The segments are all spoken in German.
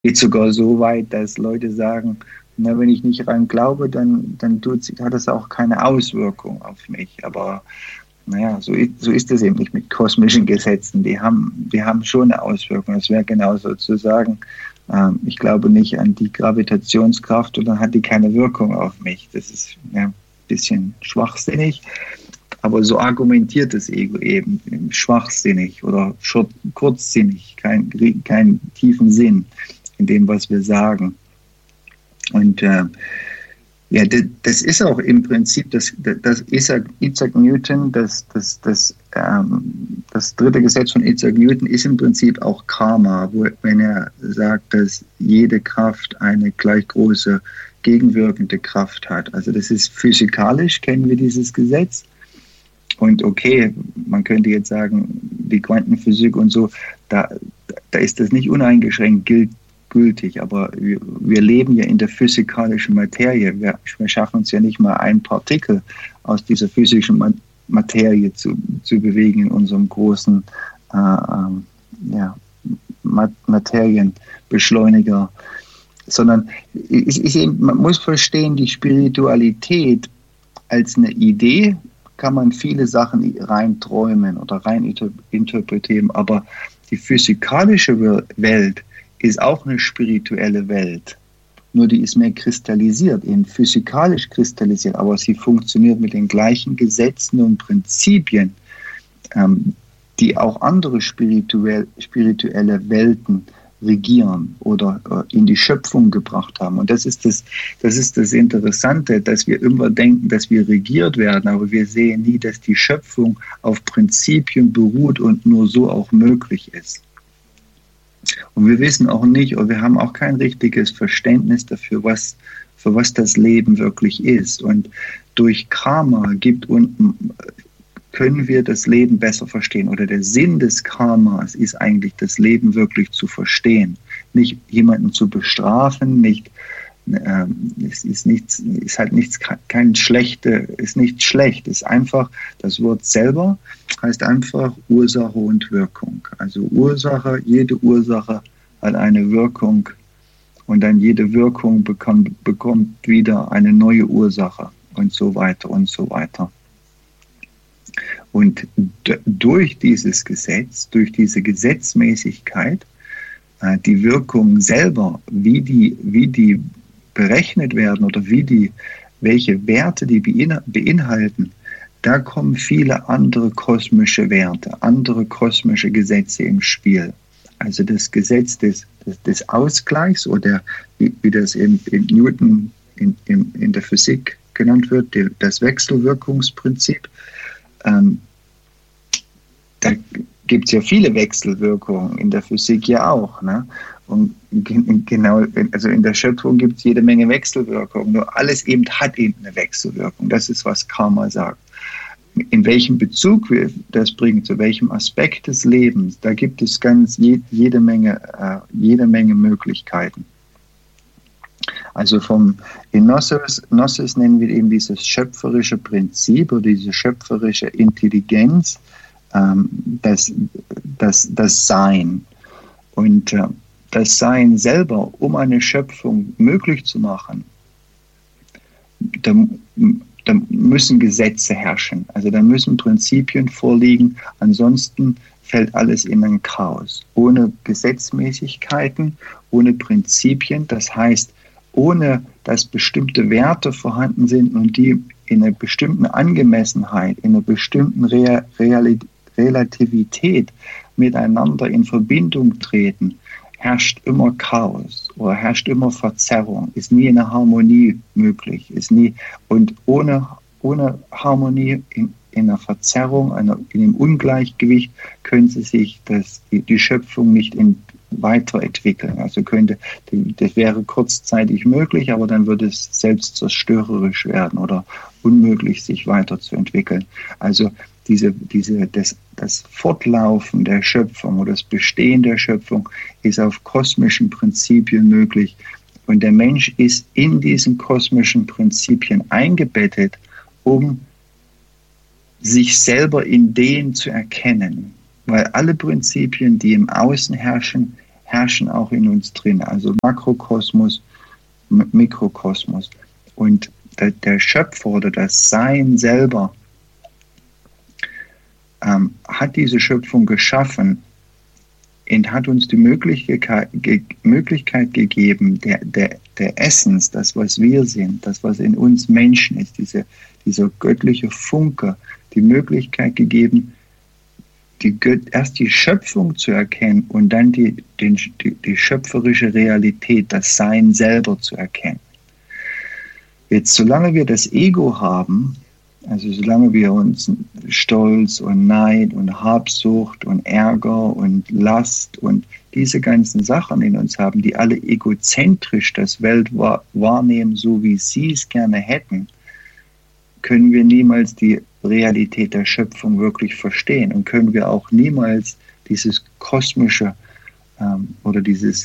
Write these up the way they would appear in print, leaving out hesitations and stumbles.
Geht sogar so weit, dass Leute sagen, na, wenn ich nicht daran glaube, dann hat das auch keine Auswirkung auf mich. Aber naja, so ist es eben nicht mit kosmischen Gesetzen. Die haben schon eine Auswirkung. Es wäre genauso zu sagen, ich glaube nicht an die Gravitationskraft und dann hat die keine Wirkung auf mich. Das ist ja ein bisschen schwachsinnig, aber so argumentiert das Ego eben, schwachsinnig oder kurzsinnig, keinen tiefen Sinn in dem, was wir sagen. Und ja, das ist auch im Prinzip, das Isaac Newton, das dritte Gesetz von Isaac Newton ist im Prinzip auch Karma, wenn er sagt, dass jede Kraft eine gleich große gegenwirkende Kraft hat. Also das ist physikalisch, kennen wir dieses Gesetz. Und okay, man könnte jetzt sagen, die Quantenphysik und so, da ist das nicht uneingeschränkt gültig, aber wir leben ja in der physikalischen Materie. Wir schaffen uns ja nicht mal ein Partikel aus dieser physischen Materie zu bewegen in unserem großen Materienbeschleuniger, sondern man muss verstehen, die Spiritualität als eine Idee kann man viele Sachen rein träumen oder rein interpretieren, aber die physikalische Welt ist auch eine spirituelle Welt. Nur die ist mehr kristallisiert, eben physikalisch kristallisiert, aber sie funktioniert mit den gleichen Gesetzen und Prinzipien, die auch andere spirituelle Welten regieren oder in die Schöpfung gebracht haben. Und das ist das Interessante, dass wir immer denken, dass wir regiert werden, aber wir sehen nie, dass die Schöpfung auf Prinzipien beruht und nur so auch möglich ist. Und wir wissen auch nicht, oder wir haben auch kein richtiges Verständnis dafür, für was das Leben wirklich ist. Und durch Karma können wir das Leben besser verstehen. Oder der Sinn des Karmas ist eigentlich, das Leben wirklich zu verstehen. Nicht jemanden zu bestrafen, ist nicht schlecht. Es ist einfach, das Wort selber heißt einfach Ursache und Wirkung. Also jede Ursache hat eine Wirkung und dann jede Wirkung bekommt wieder eine neue Ursache und so weiter und so weiter. Und durch dieses Gesetz, durch diese Gesetzmäßigkeit, die Wirkung selber, wie die berechnet werden oder welche Werte die beinhalten, da kommen viele andere kosmische Werte, andere kosmische Gesetze im Spiel. Also das Gesetz des Ausgleichs oder wie das in Newton in der Physik genannt wird, das Wechselwirkungsprinzip. Da gibt es ja viele Wechselwirkungen, in der Physik ja auch. Ne? Und genau, also in der Schöpfung gibt es jede Menge Wechselwirkungen, nur alles hat eine Wechselwirkung. Das ist, was Karma sagt. In welchem Bezug wir das bringen, zu welchem Aspekt des Lebens, da gibt es jede Menge Möglichkeiten. Also in Gnosis nennen wir eben dieses schöpferische Prinzip oder diese schöpferische Intelligenz, das Sein. Und das Sein selber, um eine Schöpfung möglich zu machen, da müssen Gesetze herrschen. Also da müssen Prinzipien vorliegen, ansonsten fällt alles in ein Chaos. Ohne Gesetzmäßigkeiten, ohne Prinzipien, das heißt, ohne dass bestimmte Werte vorhanden sind und die in einer bestimmten Angemessenheit, in einer bestimmten Relativität miteinander in Verbindung treten, herrscht immer Chaos oder herrscht immer Verzerrung, ist nie eine Harmonie möglich, und ohne Harmonie in einer Verzerrung, in einem Ungleichgewicht könnte sich die Schöpfung nicht weiterentwickeln. Also das wäre kurzzeitig möglich, aber dann würde es selbstzerstörerisch werden oder unmöglich, sich weiterzuentwickeln. Also das Fortlaufen der Schöpfung oder das Bestehen der Schöpfung ist auf kosmischen Prinzipien möglich. Und der Mensch ist in diesen kosmischen Prinzipien eingebettet, um sich selber in denen zu erkennen. Weil alle Prinzipien, die im Außen herrschen, herrschen auch in uns drin, also Makrokosmos, Mikrokosmos. Und der Schöpfer oder das Sein selber hat diese Schöpfung geschaffen und hat uns die Möglichkeit gegeben, der Essence, das, was wir sind, das, was in uns Menschen ist, dieser göttliche Funke, die Möglichkeit gegeben, erst die Schöpfung zu erkennen und dann die schöpferische Realität, das Sein selber zu erkennen. Jetzt, solange wir das Ego haben, also solange wir uns Stolz und Neid und Habsucht und Ärger und Last und diese ganzen Sachen in uns haben, die alle egozentrisch das Welt wahrnehmen, so wie sie es gerne hätten, können wir niemals die Realität der Schöpfung wirklich verstehen und können wir auch niemals dieses kosmische oder dieses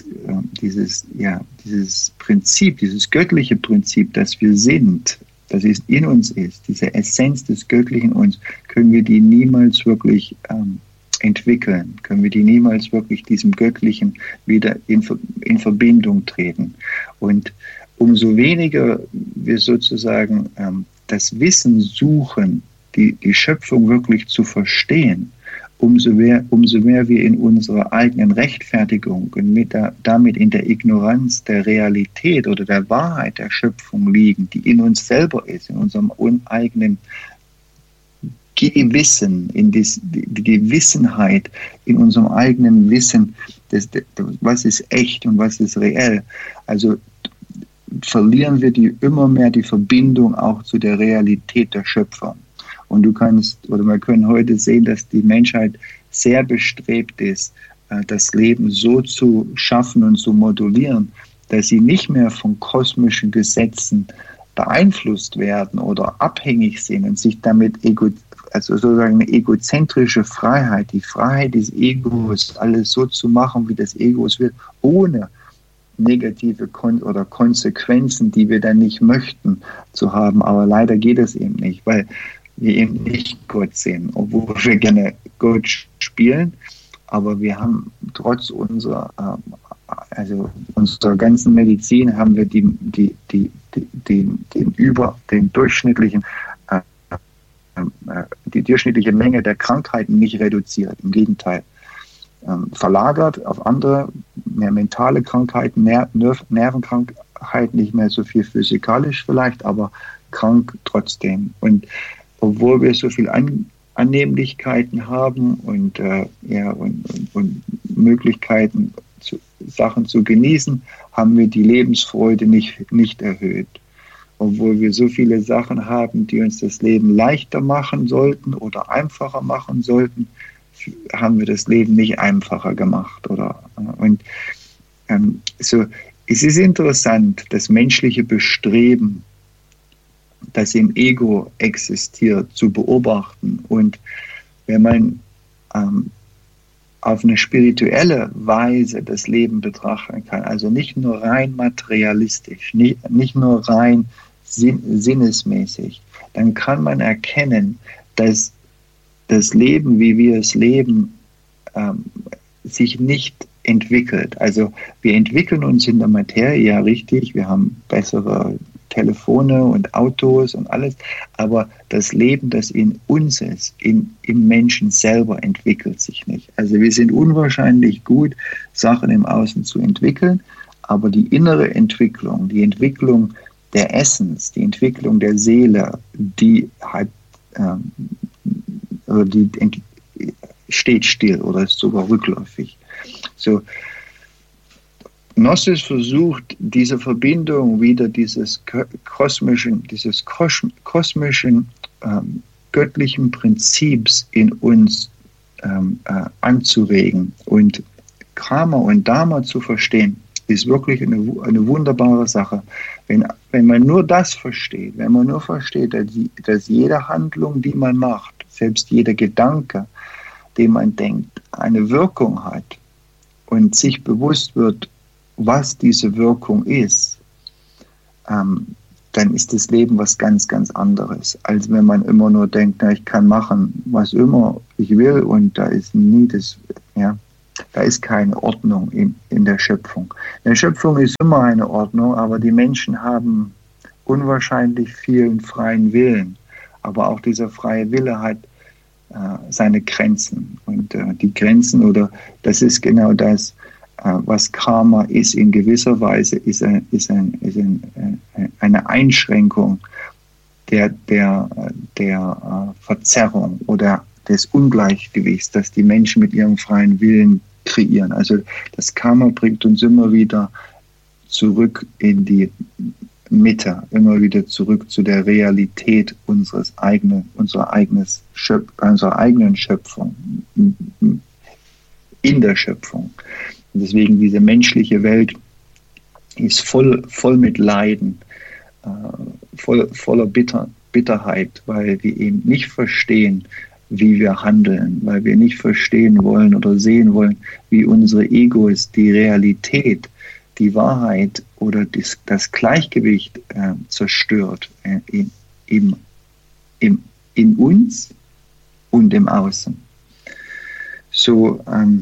Prinzip, dieses göttliche Prinzip, das wir sind, das es in uns ist, diese Essenz des Göttlichen in uns, können wir die niemals wirklich entwickeln, können wir die niemals wirklich diesem Göttlichen wieder in Verbindung treten. Und umso weniger wir sozusagen das Wissen suchen, die Schöpfung wirklich zu verstehen, umso mehr wir in unserer eigenen Rechtfertigung und damit in der Ignoranz der Realität oder der Wahrheit der Schöpfung liegen, die in uns selber ist, in unserem eigenen Gewissen, in die Gewissenheit, in unserem eigenen Wissen, was ist echt und was ist reell. Also verlieren wir immer mehr die Verbindung auch zu der Realität der Schöpfer. Und wir können heute sehen, dass die Menschheit sehr bestrebt ist, das Leben so zu schaffen und zu modulieren, dass sie nicht mehr von kosmischen Gesetzen beeinflusst werden oder abhängig sind und sich damit also sozusagen eine egozentrische Freiheit, die Freiheit des Egos, alles so zu machen, wie das Ego es will, ohne negative oder Konsequenzen, die wir dann nicht möchten, zu haben. Aber leider geht es eben nicht, weil wir eben nicht Gott sehen, obwohl wir gerne Gott spielen, aber wir haben trotz unserer ganzen Medizin haben wir die durchschnittliche Menge der Krankheiten nicht reduziert, im Gegenteil. Verlagert auf andere, mehr mentale Krankheiten, Nervenkrankheiten, nicht mehr so viel physikalisch vielleicht, aber krank trotzdem. Und obwohl wir so viel Annehmlichkeiten haben und Möglichkeiten, Sachen zu genießen, haben wir die Lebensfreude nicht erhöht. Obwohl wir so viele Sachen haben, die uns das Leben leichter machen sollten oder einfacher machen sollten, haben wir das Leben nicht einfacher gemacht. Es ist interessant, das menschliche Bestreben, das im Ego existiert, zu beobachten. Und wenn man auf eine spirituelle Weise das Leben betrachten kann, also nicht nur rein materialistisch, nicht nur rein sinnesmäßig, dann kann man erkennen, dass das Leben, wie wir es leben, sich nicht entwickelt. Also wir entwickeln uns in der Materie, ja richtig, wir haben bessere Telefone und Autos und alles, aber das Leben, das in uns ist, im Menschen selber, entwickelt sich nicht. Also wir sind unwahrscheinlich gut, Sachen im Außen zu entwickeln, aber die innere Entwicklung, die Entwicklung der Essence, die Entwicklung der Seele, die steht still oder ist sogar rückläufig. So, Gnosis versucht, diese Verbindung wieder dieses kosmischen göttlichen Prinzips in uns anzuregen. Und Karma und Dharma zu verstehen, ist wirklich eine wunderbare Sache. Wenn man nur das versteht, wenn man nur versteht, dass jede Handlung, die man macht, selbst jeder Gedanke, den man denkt, eine Wirkung hat und sich bewusst wird, was diese Wirkung ist, dann ist das Leben was ganz, ganz anderes, als wenn man immer nur denkt, na, ich kann machen, was immer ich will und da ist nie das, ja. Da ist keine Ordnung in der Schöpfung. In der Schöpfung ist immer eine Ordnung, aber die Menschen haben unwahrscheinlich vielen freien Willen. Aber auch dieser freie Wille hat seine Grenzen. Und die Grenzen, oder das ist genau das, was Karma ist in gewisser Weise, ist eine Einschränkung der Verzerrung oder des Ungleichgewichts, das die Menschen mit ihrem freien Willen kreieren. Also das Karma bringt uns immer wieder zurück in die Mitte, immer wieder zurück zu der Realität unserer eigenen Schöpfung, in der Schöpfung. Und deswegen diese menschliche Welt ist voll mit Leiden, voller Bitterheit, weil wir eben nicht verstehen, wie wir handeln, weil wir nicht verstehen wollen oder sehen wollen, wie unsere Egos die Realität, die Wahrheit oder das Gleichgewicht zerstört in uns und im Außen. So,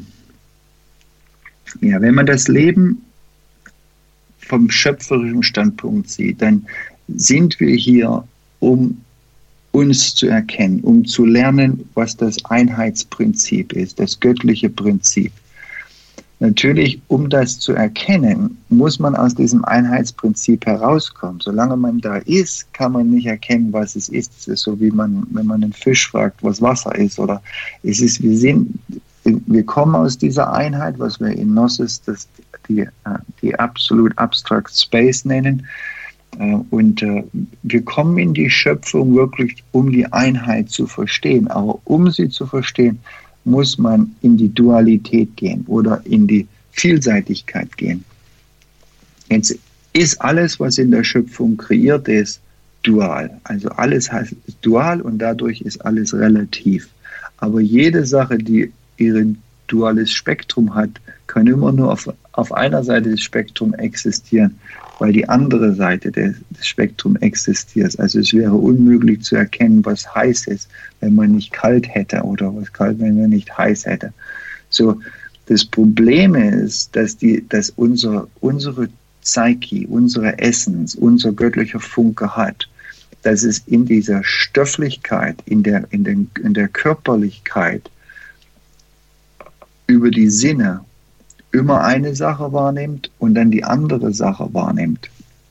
wenn man das Leben vom schöpferischen Standpunkt sieht, dann sind wir hier, um uns zu erkennen, um zu lernen, was das Einheitsprinzip ist, das göttliche Prinzip. Natürlich, um das zu erkennen, muss man aus diesem Einheitsprinzip herauskommen. Solange man da ist, kann man nicht erkennen, was es ist. Es ist so, wie wenn man einen Fisch fragt, was Wasser ist. Oder wir kommen aus dieser Einheit, was wir in Gnosis die Absolute Abstract Space nennen. Und wir kommen in die Schöpfung wirklich, um die Einheit zu verstehen. Aber um sie zu verstehen, muss man in die Dualität gehen oder in die Vielseitigkeit gehen. Jetzt ist alles, was in der Schöpfung kreiert ist, dual. Also alles heißt dual und dadurch ist alles relativ. Aber jede Sache, die ihr duales Spektrum hat, kann immer nur auf einer Seite des Spektrums existieren, weil die andere Seite des Spektrums existiert. Also es wäre unmöglich zu erkennen, was heiß ist, wenn man nicht kalt hätte oder was kalt, wenn man nicht heiß hätte. So, das Problem ist, dass unsere Psyche, unsere Essenz, unser göttlicher Funke hat, dass es in dieser Stofflichkeit, in der Körperlichkeit über die Sinne immer eine Sache wahrnimmt und dann die andere Sache wahrnimmt.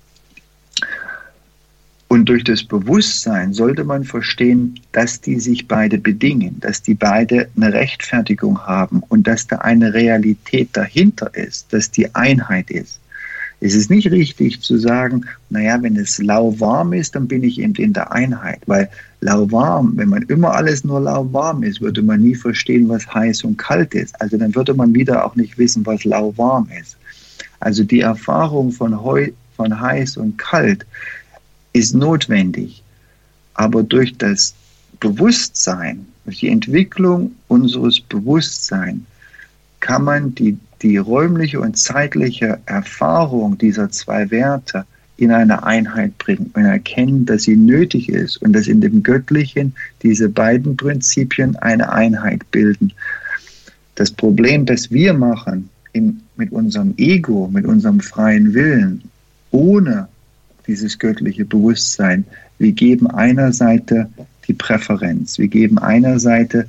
Und durch das Bewusstsein sollte man verstehen, dass die sich beide bedingen, dass die beide eine Rechtfertigung haben und dass da eine Realität dahinter ist, dass die Einheit ist. Es ist nicht richtig zu sagen, naja, wenn es lauwarm ist, dann bin ich eben in der Einheit, weil lauwarm, wenn man immer alles nur lauwarm ist, würde man nie verstehen, was heiß und kalt ist. Also dann würde man wieder auch nicht wissen, was lauwarm ist. Also die Erfahrung von heiß und kalt ist notwendig, aber durch das Bewusstsein, durch die Entwicklung unseres Bewusstseins kann man die räumliche und zeitliche Erfahrung dieser zwei Werte in eine Einheit bringen und erkennen, dass sie nötig ist und dass in dem Göttlichen diese beiden Prinzipien eine Einheit bilden. Das Problem, das wir machen mit unserem Ego, mit unserem freien Willen, ohne dieses göttliche Bewusstsein, wir geben einer Seite die Präferenz, wir geben einer Seite,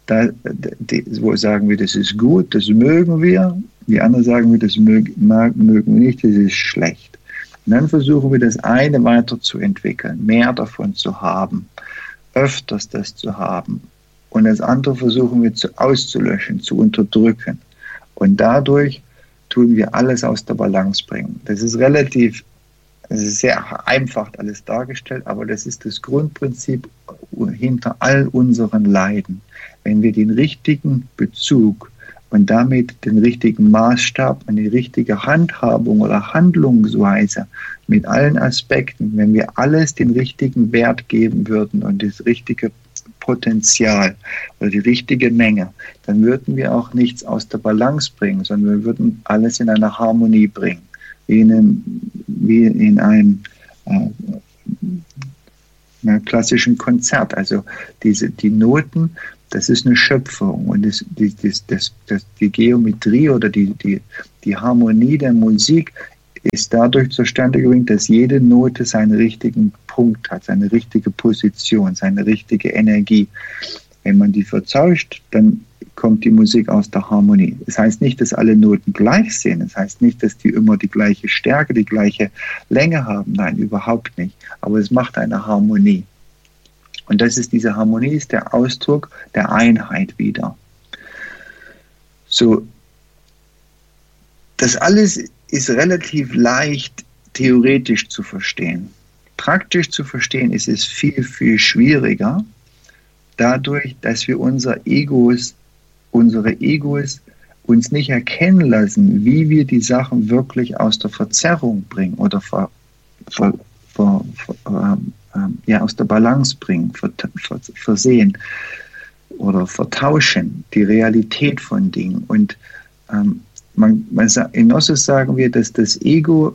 wo sagen wir, das ist gut, das mögen wir, die anderen sagen wir, das mögen wir nicht, das ist schlecht. Und dann versuchen wir, das eine weiterzuentwickeln, mehr davon zu haben, öfters das zu haben. Und das andere versuchen wir auszulöschen, zu unterdrücken. Und dadurch tun wir alles aus der Balance bringen. Das ist sehr einfach alles dargestellt, aber das ist das Grundprinzip hinter all unseren Leiden. Wenn wir den richtigen Bezug und damit den richtigen Maßstab und die richtige Handhabung oder Handlungsweise mit allen Aspekten, wenn wir alles den richtigen Wert geben würden und das richtige Potenzial oder die richtige Menge, dann würden wir auch nichts aus der Balance bringen, sondern wir würden alles in eine Harmonie bringen, wie in einem klassischen Konzert. Also die Noten, Das ist eine Schöpfung. Und die Geometrie oder die Harmonie der Musik ist dadurch zustande gebracht, dass jede Note seinen richtigen Punkt hat, seine richtige Position, seine richtige Energie. Wenn man die vertauscht, dann kommt die Musik aus der Harmonie. Das heißt nicht, dass alle Noten gleich sind. Das heißt nicht, dass die immer die gleiche Stärke, die gleiche Länge haben. Nein, überhaupt nicht. Aber es macht eine Harmonie. Und diese Harmonie ist der Ausdruck der Einheit wieder. So, das alles ist relativ leicht theoretisch zu verstehen. Praktisch zu verstehen ist es viel, viel schwieriger, dadurch, dass wir unsere Egos uns nicht erkennen lassen, wie wir die Sachen wirklich aus der Verzerrung bringen oder aus der Balance bringen, versehen oder vertauschen, die Realität von Dingen. Und in Gnosis sagen wir, dass das Ego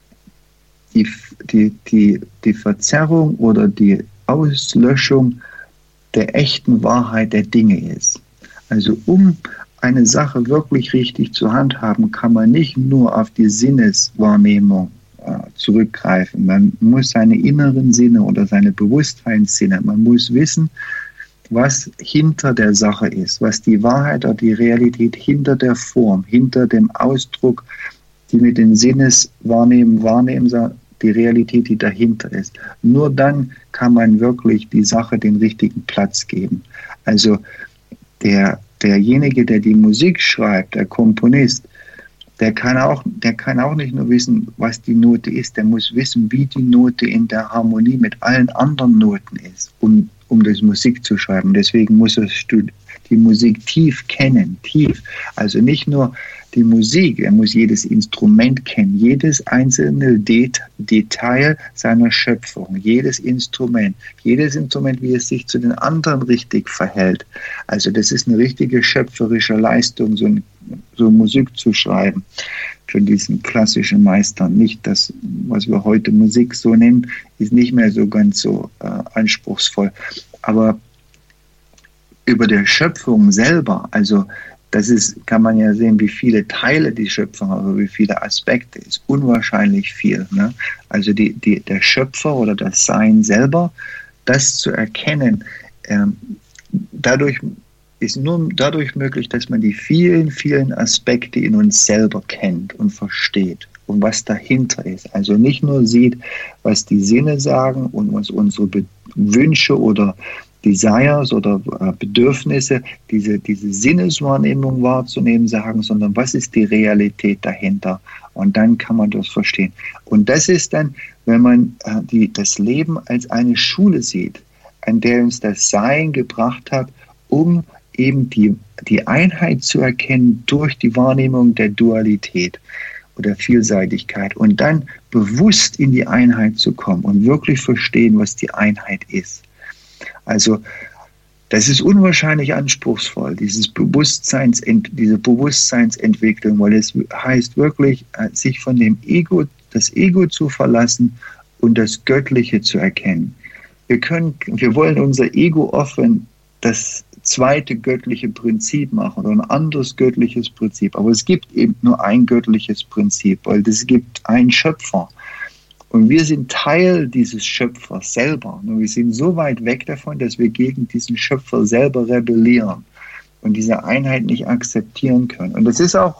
die Verzerrung oder die Auslöschung der echten Wahrheit der Dinge ist. Also um eine Sache wirklich richtig zu handhaben, kann man nicht nur auf die Sinneswahrnehmung zurückgreifen. Man muss seine inneren Sinne oder seine Bewusstseinssinne, man muss wissen, was hinter der Sache ist, was die Wahrheit oder die Realität hinter der Form, hinter dem Ausdruck, die mit den Sinneswahrnehmen, die Realität, die dahinter ist. Nur dann kann man wirklich die Sache den richtigen Platz geben. Also derjenige, der die Musik schreibt, der Komponist, der kann auch nicht nur wissen, was die Note ist, der muss wissen, wie die Note in der Harmonie mit allen anderen Noten ist, um das Musik zu schreiben. Deswegen muss er die Musik tief kennen, also nicht nur die Musik, er muss jedes Instrument kennen, jedes einzelne Detail seiner Schöpfung, jedes Instrument, wie es sich zu den anderen richtig verhält. Also das ist eine richtige schöpferische Leistung, so Musik zu schreiben von diesen klassischen Meistern. Nicht das, was wir heute Musik so nennen, ist nicht mehr so ganz so anspruchsvoll. Aber über der Schöpfung selber, also kann man ja sehen, wie viele Teile die Schöpfung hat, aber wie viele Aspekte, ist unwahrscheinlich viel. Ne? Also der Schöpfer oder das Sein selber, das zu erkennen, ist nur dadurch möglich, dass man die vielen, vielen Aspekte in uns selber kennt und versteht und was dahinter ist. Also nicht nur sieht, was die Sinne sagen und was unsere Wünsche oder Desires oder Bedürfnisse, diese Sinneswahrnehmung wahrzunehmen sagen, sondern was ist die Realität dahinter? Und dann kann man das verstehen. Und das ist dann, wenn man das Leben als eine Schule sieht, an der uns das Sein gebracht hat, um eben die Einheit zu erkennen durch die Wahrnehmung der Dualität oder Vielseitigkeit und dann bewusst in die Einheit zu kommen und wirklich verstehen, was die Einheit ist. Also das ist unwahrscheinlich anspruchsvoll, diese Bewusstseinsentwicklung, weil es heißt wirklich, sich von das Ego zu verlassen und das Göttliche zu erkennen. Wir wollen unser Ego offen das zweite göttliche Prinzip machen oder ein anderes göttliches Prinzip. Aber es gibt eben nur ein göttliches Prinzip, weil es gibt einen Schöpfer. Und wir sind Teil dieses Schöpfers selber. Und wir sind so weit weg davon, dass wir gegen diesen Schöpfer selber rebellieren und diese Einheit nicht akzeptieren können. Und das ist auch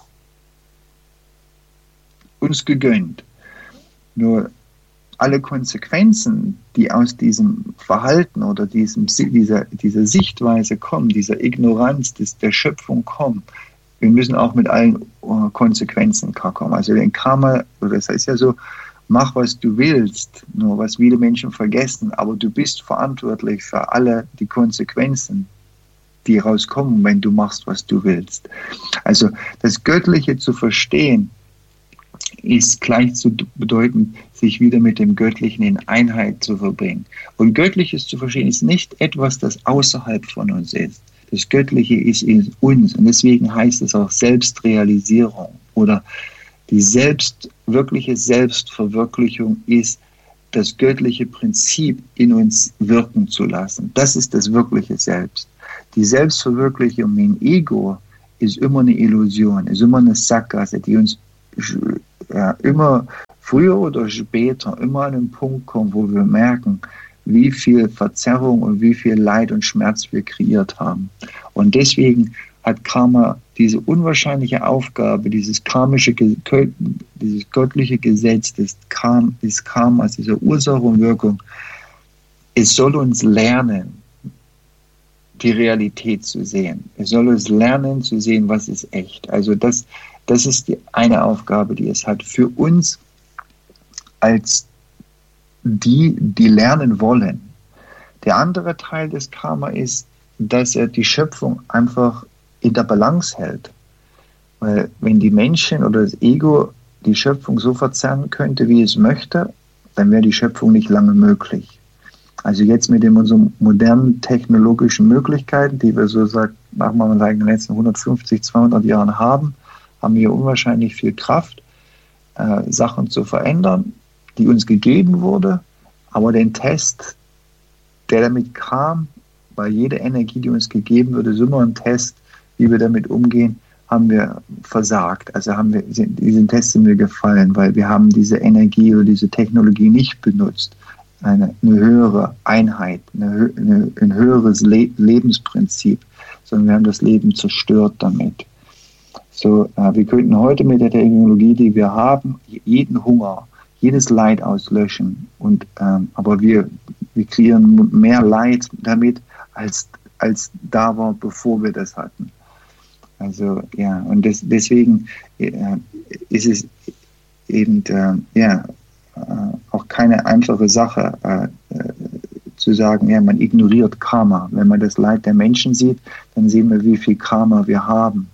uns gegönnt. Nur alle Konsequenzen, die aus diesem Verhalten oder dieser Sichtweise kommen, dieser Ignoranz der Schöpfung kommen, wir müssen auch mit allen Konsequenzen kommen. Also den Karma, das heißt ja so, mach, was du willst, nur was viele Menschen vergessen, aber du bist verantwortlich für alle die Konsequenzen, die rauskommen, wenn du machst, was du willst. Also das Göttliche zu verstehen, ist gleich zu bedeuten, sich wieder mit dem Göttlichen in Einheit zu verbringen. Und Göttliches zu verstehen ist nicht etwas, das außerhalb von uns ist. Das Göttliche ist in uns und deswegen heißt es auch Selbstrealisierung oder die wirkliche Selbstverwirklichung ist, das göttliche Prinzip in uns wirken zu lassen. Das ist das wirkliche Selbst. Die Selbstverwirklichung im Ego ist immer eine Illusion, ist immer eine Sackgasse, die uns immer früher oder später immer an einen Punkt kommt, wo wir merken, wie viel Verzerrung und wie viel Leid und Schmerz wir kreiert haben. Und deswegen hat Karma diese unwahrscheinliche Aufgabe, dieses göttliche Gesetz des Karmas, dieser Ursache und Wirkung. Es soll uns lernen, die Realität zu sehen. Es soll uns lernen zu sehen, was ist echt. Also das ist die eine Aufgabe, die es hat für uns als die lernen wollen. Der andere Teil des Karma ist, dass er die Schöpfung einfach in der Balance hält. Weil wenn die Menschen oder das Ego die Schöpfung so verzerren könnte, wie es möchte, dann wäre die Schöpfung nicht lange möglich. Also jetzt mit unseren modernen technologischen Möglichkeiten, die wir machen wir mal in den letzten 150, 200 Jahren haben wir unwahrscheinlich viel Kraft, Sachen zu verändern, die uns gegeben wurde, aber den Test, der damit kam, bei jeder Energie, die uns gegeben wird, ist immer ein Test, wie wir damit umgehen, haben wir versagt. Also diesen Test sind wir gefallen, weil wir haben diese Energie oder diese Technologie nicht benutzt. Eine höhere Einheit, ein höheres Lebensprinzip, sondern wir haben das Leben zerstört damit. So, wir könnten heute mit der Technologie, die wir haben, jeden Hunger, jedes Leid auslöschen. Aber wir kreieren mehr Leid damit, als da war, bevor wir das hatten. Also ja, und deswegen ist es eben auch keine einfache Sache zu sagen, ja, man ignoriert Karma. Wenn man das Leid der Menschen sieht, dann sehen wir, wie viel Karma wir haben.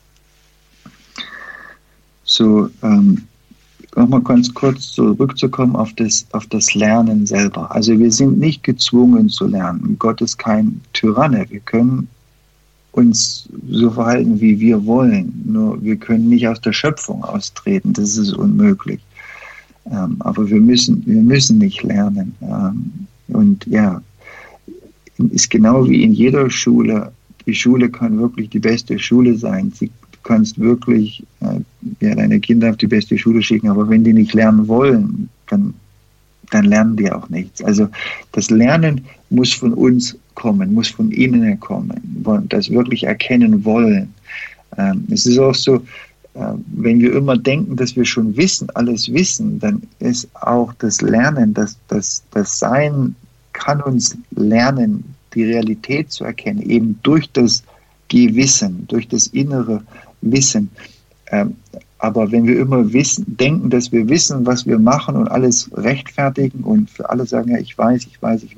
So, nochmal ganz kurz zurückzukommen auf das Lernen selber. Also wir sind nicht gezwungen zu lernen. Gott ist kein Tyranne. Wir können uns so verhalten, wie wir wollen. Nur wir können nicht aus der Schöpfung austreten. Das ist unmöglich. Aber wir müssen nicht lernen. Und ja, ist genau wie in jeder Schule. Die Schule kann wirklich die beste Schule sein. Du kannst wirklich deine Kinder auf die beste Schule schicken, aber wenn die nicht lernen wollen, dann lernen die auch nichts. Also das Lernen muss von uns kommen, muss von innen kommen, das wirklich erkennen wollen. Es ist auch so, wenn wir immer denken, dass wir schon alles wissen, dann ist auch das Lernen, das Sein kann uns lernen, die Realität zu erkennen, eben durch das Gewissen, durch das innere Wissen. Aber wenn wir immer denken, dass wir wissen, was wir machen und alles rechtfertigen und für alle sagen, ja, ich weiß,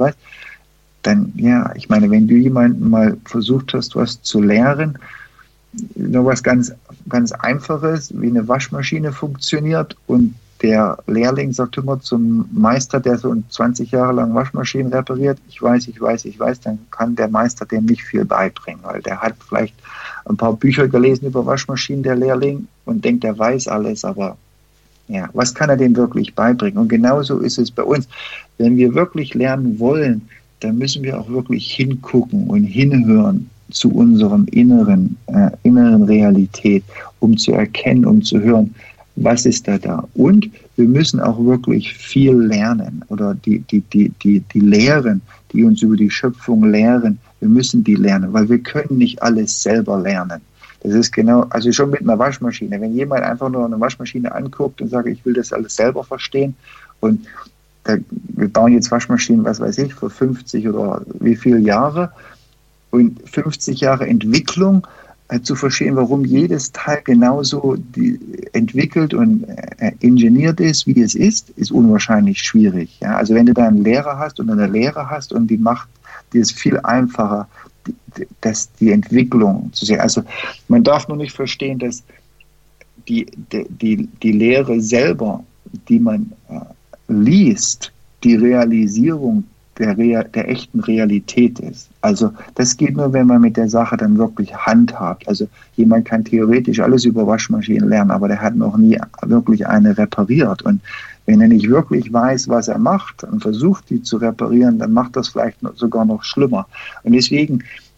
dann, ja, ich meine, wenn du jemanden mal versucht hast, was zu lernen, nur was ganz, ganz Einfaches, wie eine Waschmaschine funktioniert und der Lehrling sagt immer zum Meister, der so 20 Jahre lang Waschmaschinen repariert, ich weiß, dann kann der Meister dem nicht viel beibringen, weil der hat vielleicht ein paar Bücher gelesen über Waschmaschinen, der Lehrling, und denkt, er weiß alles, aber ja, was kann er dem wirklich beibringen? Und genauso ist es bei uns. Wenn wir wirklich lernen wollen, dann müssen wir auch wirklich hingucken und hinhören zu unserem inneren Realität, um zu erkennen, um zu hören, was ist da. Und wir müssen auch wirklich viel lernen oder die Lehren, die uns über die Schöpfung lehren, wir müssen die lernen, weil wir können nicht alles selber lernen. Das ist genau, also schon mit einer Waschmaschine. Wenn jemand einfach nur eine Waschmaschine anguckt und sagt, ich will das alles selber verstehen und wir bauen jetzt Waschmaschinen, was weiß ich, für 50 oder wie viele Jahre und 50 Jahre Entwicklung, zu verstehen, warum jedes Teil genauso entwickelt und ingeniert ist, wie es ist unwahrscheinlich schwierig. Ja? Also wenn du da einen Lehrer hast und eine Lehre hast und die macht dir es viel einfacher, die Entwicklung zu sehen. Also man darf nur nicht verstehen, dass die Lehre selber, die man liest, die Realisierung der echten Realität ist. Also das geht nur, wenn man mit der Sache dann wirklich handhabt. Also jemand kann theoretisch alles über Waschmaschinen lernen, aber der hat noch nie wirklich eine repariert. Und wenn er nicht wirklich weiß, was er macht und versucht, die zu reparieren, dann macht das vielleicht sogar noch schlimmer. Und deswegen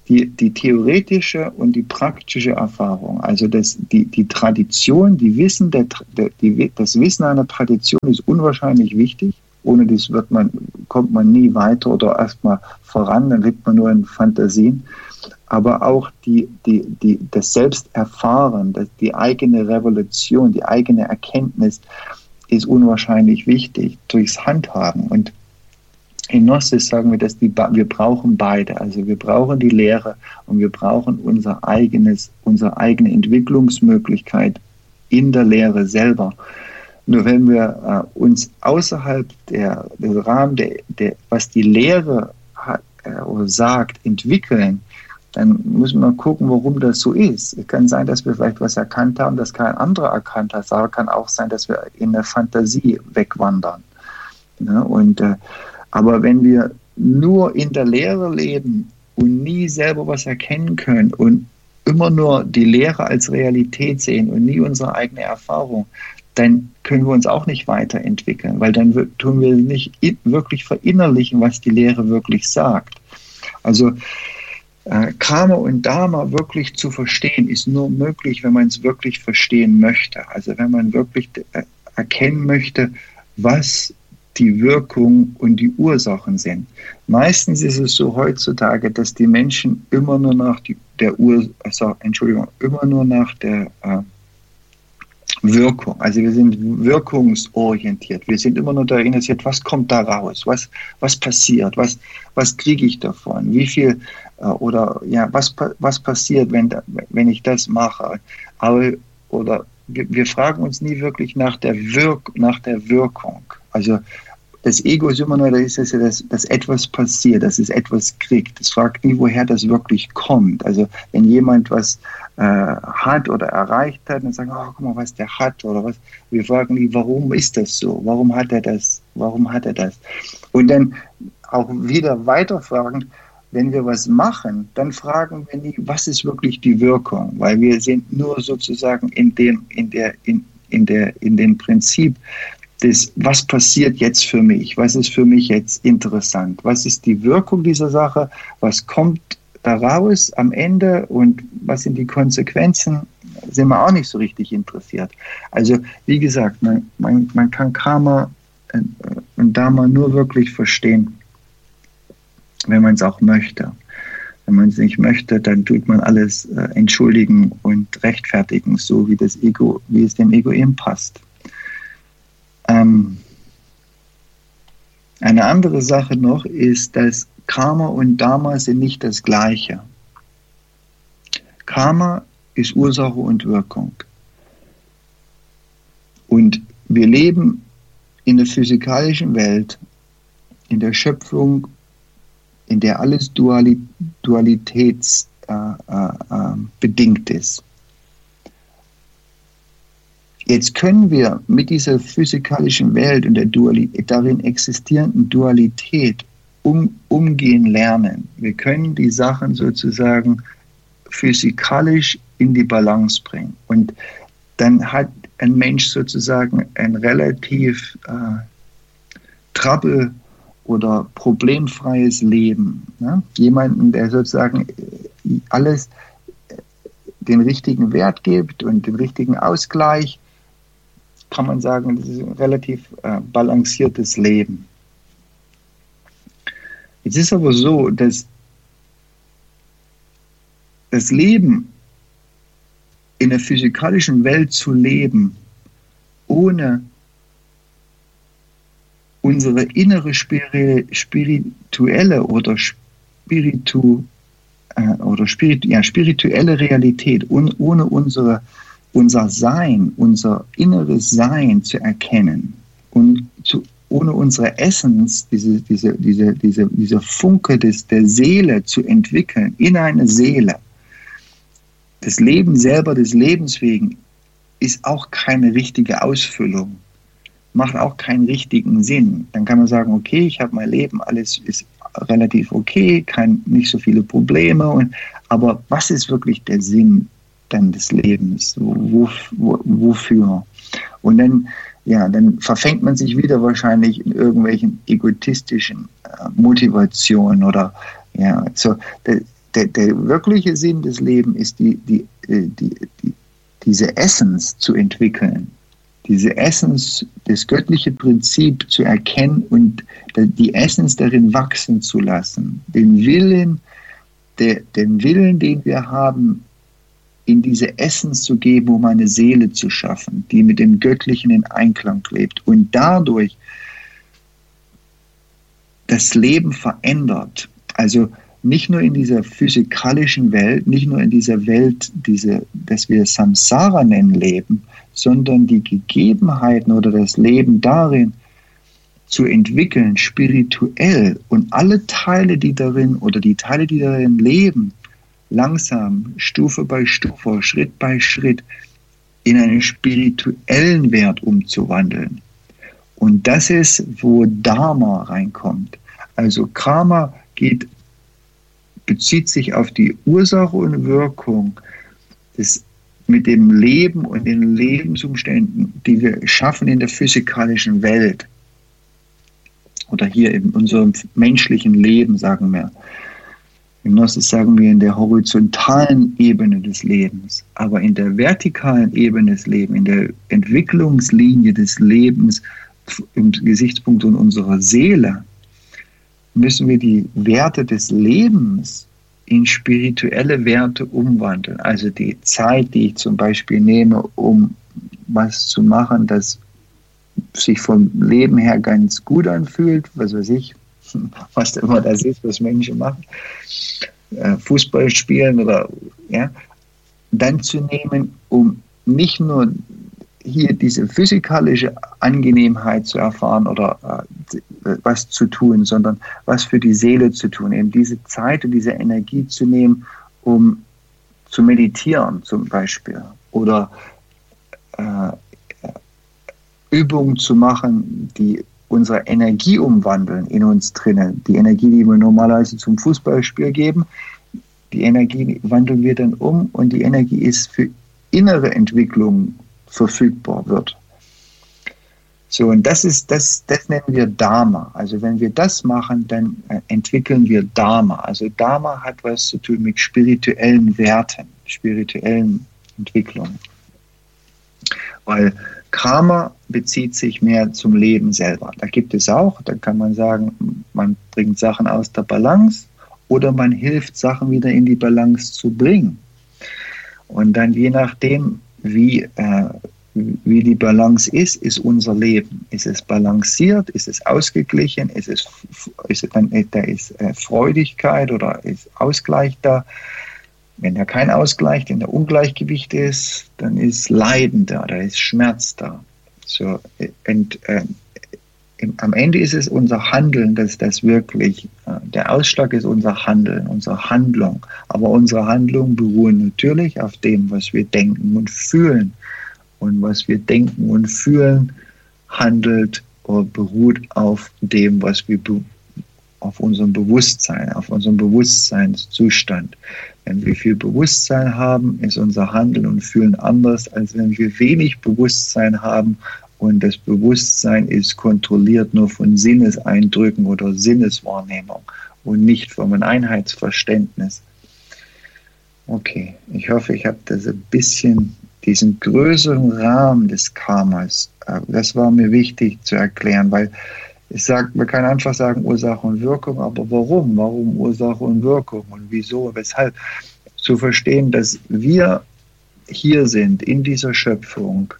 die theoretische und die praktische Erfahrung, also die Tradition, das Wissen einer Tradition ist unwahrscheinlich wichtig. Ohne das kommt man nie weiter oder erstmal voran, dann lebt man nur in Fantasien. Aber auch das Selbsterfahren, die eigene Revolution, die eigene Erkenntnis ist unwahrscheinlich wichtig durchs Handhaben. Und in Gnosis sagen wir, dass wir brauchen beide. Also wir brauchen die Lehre und wir brauchen unsere eigene Entwicklungsmöglichkeit in der Lehre selber. Nur wenn wir uns außerhalb des Rahmens, was die Lehre sagt, entwickeln, dann müssen wir gucken, warum das so ist. Es kann sein, dass wir vielleicht was erkannt haben, das kein anderer erkannt hat. Aber es kann auch sein, dass wir in der Fantasie wegwandern. Ja, aber wenn wir nur in der Lehre leben und nie selber was erkennen können und immer nur die Lehre als Realität sehen und nie unsere eigene Erfahrung, dann können wir uns auch nicht weiterentwickeln, weil dann tun wir nicht wirklich verinnerlichen, was die Lehre wirklich sagt. Also Karma und Dharma wirklich zu verstehen, ist nur möglich, wenn man es wirklich verstehen möchte. Also wenn man wirklich erkennen möchte, was die Wirkung und die Ursachen sind. Meistens ist es so heutzutage, dass die Menschen immer nur nach der Wirkung, also wir sind wirkungsorientiert. Wir sind immer nur daran interessiert, was kommt da raus, was passiert, was kriege ich davon, wie viel was passiert, wenn ich das mache. Aber wir fragen uns nie wirklich nach der Wirkung. Also das Ego ist immer nur, dass etwas passiert, dass es etwas kriegt. Es fragt nie, woher das wirklich kommt. Also wenn jemand was hat oder erreicht hat, dann sagen, guck mal, was der hat oder was. Wir fragen nie, warum ist das so? Warum hat er das? Und dann auch wieder weiterfragen, wenn wir was machen, dann fragen wir nie, was ist wirklich die Wirkung? Weil wir sind nur sozusagen in dem Prinzip, was passiert jetzt für mich? Was ist für mich jetzt interessant? Was ist die Wirkung dieser Sache? Was kommt daraus am Ende und was sind die Konsequenzen? Sind wir auch nicht so richtig interessiert. Also wie gesagt, man kann Karma und Dharma nur wirklich verstehen, wenn man es auch möchte. Wenn man es nicht möchte, dann tut man alles entschuldigen und rechtfertigen, so wie es dem Ego eben passt. Eine andere Sache noch ist, dass Karma und Dharma sind nicht das Gleiche. Karma ist Ursache und Wirkung. Und wir leben in der physikalischen Welt, in der Schöpfung, in der alles dualitätsbedingt ist. Jetzt können wir mit dieser physikalischen Welt und der darin existierenden Dualität umgehen lernen. Wir können die Sachen sozusagen physikalisch in die Balance bringen. Und dann hat ein Mensch sozusagen ein relativ trouble- oder problemfreies Leben. Ne? Jemanden, der sozusagen alles den richtigen Wert gibt und den richtigen Ausgleich, kann man sagen, das ist ein relativ balanciertes Leben. Jetzt ist aber so, dass das Leben in der physikalischen Welt zu leben, ohne unsere innere spirituelle spirituelle Realität, ohne unser Sein, unser inneres Sein zu erkennen und ohne unsere Essenz, diese Funke der Seele zu entwickeln in eine Seele. Das Leben selber des Lebens wegen ist auch keine richtige Ausfüllung, macht auch keinen richtigen Sinn. Dann kann man sagen, okay, ich habe mein Leben, alles ist relativ okay, nicht so viele Probleme, aber was ist wirklich der Sinn dann des Lebens? Wofür? Und dann verfängt man sich wieder wahrscheinlich in irgendwelchen egotistischen Motivationen oder der wirkliche Sinn des Lebens ist, diese Essenz zu entwickeln, diese Essenz, das göttliche Prinzip zu erkennen und die Essenz darin wachsen zu lassen, den Willen, den wir haben, in diese Essenz zu geben, um eine Seele zu schaffen, die mit dem Göttlichen in Einklang lebt und dadurch das Leben verändert. Also nicht nur in dieser physikalischen Welt, nicht nur in dieser Welt, das wir Samsara nennen, leben, sondern die Gegebenheiten oder das Leben darin zu entwickeln, spirituell, und alle Teile, die darin leben, langsam, Stufe bei Stufe, Schritt bei Schritt in einen spirituellen Wert umzuwandeln. Und das ist, wo Dharma reinkommt. Also Karma bezieht sich auf die Ursache und Wirkung mit dem Leben und den Lebensumständen, die wir schaffen in der physikalischen Welt. Oder hier in unserem menschlichen Leben, sagen wir. Im Gnosis sagen wir in der horizontalen Ebene des Lebens, aber in der vertikalen Ebene des Lebens, in der Entwicklungslinie des Lebens, im Gesichtspunkt unserer Seele, müssen wir die Werte des Lebens in spirituelle Werte umwandeln. Also die Zeit, die ich zum Beispiel nehme, um was zu machen, das sich vom Leben her ganz gut anfühlt, was weiß ich, was immer das ist, was Menschen machen, Fußball spielen oder ja, dann zu nehmen, um nicht nur hier diese physikalische Angenehmheit zu erfahren oder was zu tun, sondern was für die Seele zu tun, eben diese Zeit und diese Energie zu nehmen, um zu meditieren zum Beispiel oder Übungen zu machen, die unsere Energie umwandeln in uns drinnen. Die Energie, die wir normalerweise zum Fußballspiel geben, die Energie wandeln wir dann um und die Energie ist für innere Entwicklung verfügbar wird. So, und das nennen wir Dharma. Also wenn wir das machen, dann entwickeln wir Dharma. Also Dharma hat was zu tun mit spirituellen Werten, spirituellen Entwicklungen. Weil Karma bezieht sich mehr zum Leben selber. Da gibt es auch, da kann man sagen, man bringt Sachen aus der Balance oder man hilft, Sachen wieder in die Balance zu bringen. Und dann je nachdem, wie die Balance ist unser Leben. Ist es balanciert? Ist es ausgeglichen? Ist Freudigkeit oder ist Ausgleich da? Wenn da kein Ausgleich, wenn da Ungleichgewicht ist, dann ist Leiden da, da ist Schmerz da. So, und am Ende ist es unser Handeln, das wirklich, der Ausschlag ist unser Handeln, unsere Handlung. Aber unsere Handlungen beruhen natürlich auf dem, was wir denken und fühlen. Und was wir denken und fühlen, handelt oder beruht auf dem, was wir auf unserem Bewusstsein, auf unserem Bewusstseinszustand. Wenn wir viel Bewusstsein haben, ist unser Handeln und Fühlen anders, als wenn wir wenig Bewusstsein haben und das Bewusstsein ist kontrolliert nur von Sinneseindrücken oder Sinneswahrnehmung und nicht von einem Einheitsverständnis. Okay, ich hoffe, ich habe das ein bisschen, diesen größeren Rahmen des Karmas, das war mir wichtig zu erklären, weil man kann einfach sagen Ursache und Wirkung, aber warum? Warum Ursache und Wirkung und wieso, weshalb? Zu verstehen, dass wir hier sind in dieser Schöpfung,